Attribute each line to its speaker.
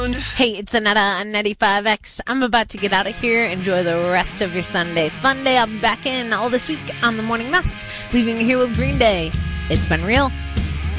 Speaker 1: Hey, it's Anetta on 95X. I'm about to get out of here. Enjoy the rest of your Sunday fun day. I'll be back in all this week on The Morning Mess, leaving you here with Green Day. It's been real.